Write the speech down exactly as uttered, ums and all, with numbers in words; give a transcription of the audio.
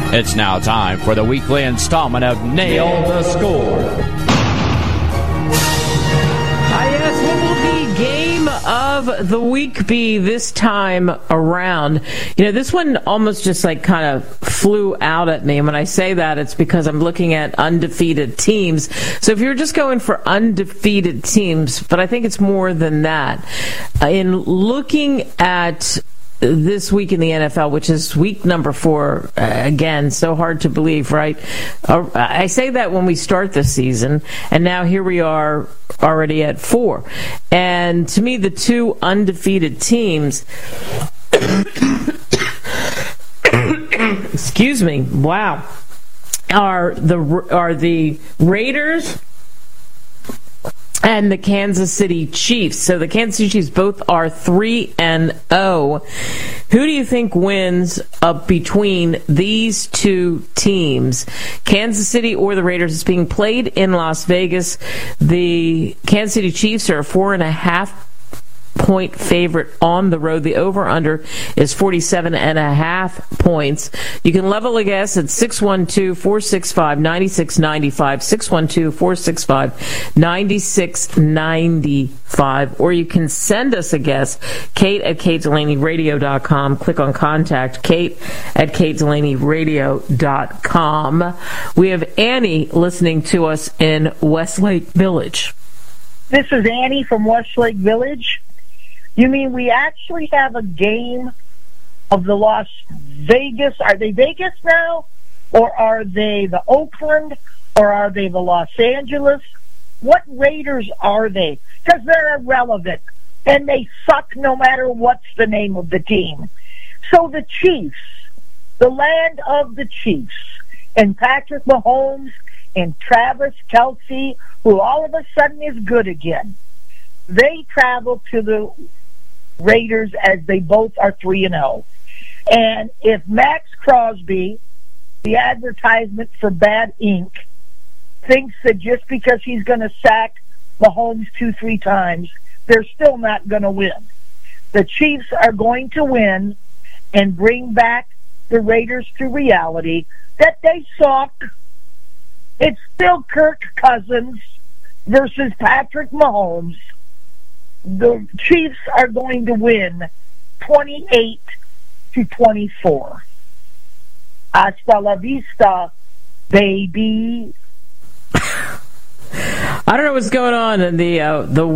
It's now time for the weekly installment of Nail the Score. Ah, yes, what will the game of the week be this time around? You know, this one almost just like kind of flew out at me. And when I say that, it's because I'm looking at undefeated teams. So if you're just going for undefeated teams, but I think it's more than that. Uh, in looking at this week in the N F L, which is week number four, uh, again, so hard to believe, right? Uh, I say that when we start the season, and now here we are already at four. And to me, the two undefeated teams, excuse me, wow, are the are the Raiders and the Kansas City Chiefs. So the Kansas City Chiefs both are three and oh. Who do you think wins up between these two teams? Kansas City or the Raiders? It's being played in Las Vegas. The Kansas City Chiefs are a four and a half point favorite on the road. The over-under is forty-seven and a half points. You can level a guess at six one two, four six five, nine six nine five, six one two, four six five, nine six nine five, or you can send us a guess, Kate at kate delaney radio dot com. Click on contact, Kate at kate delaney radio dot com. We have Annie listening to us in Westlake Village. This is Annie from Westlake Village. You mean we actually have a game of the Las Vegas? Are they Vegas now? Or are they the Oakland? Or are they the Los Angeles? What Raiders are they? Because they're irrelevant. And they suck no matter what's the name of the team. So the Chiefs, the land of the Chiefs, and Patrick Mahomes and Travis Kelce, who all of a sudden is good again, they travel to the Raiders as they both are three and oh. And if Max Crosby, the advertisement for Bad Ink, thinks that just because he's going to sack Mahomes two, three times, they're still not going to win. The Chiefs are going to win and bring back the Raiders to reality that they suck. It's still Kirk Cousins versus Patrick Mahomes. The Chiefs are going to win twenty-eight to twenty-four. Hasta la vista, baby. I don't know what's going on in the uh, the